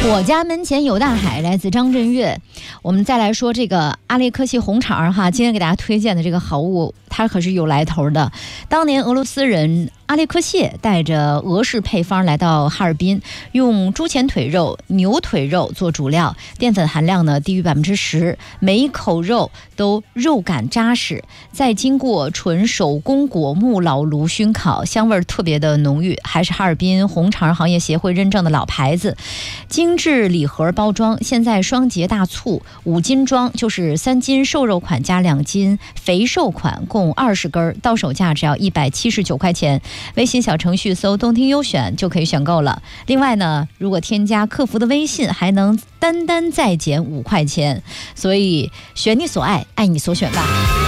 我家门前有大海，来自张震岳。我们再来说这个阿列克谢红肠哈，今天给大家推荐的这个好物，它可是有来头的。当年俄罗斯人阿列克谢带着俄式配方来到哈尔滨，用猪前腿肉、牛腿肉做主料，淀粉含量呢低于10%，每一口肉都肉感扎实，再经过纯手工果木老炉熏烤，香味特别的浓郁，还是哈尔滨红肠行业协会认证的老牌子。精致礼盒包装，现在双节大促，5斤装就是3斤瘦肉款加2斤肥瘦款，共20根，到手价只要179块钱。微信小程序搜动听优选就可以选购了。另外呢，如果添加客服的微信，还能单单再减5块钱。所以选你所爱，爱你所选吧。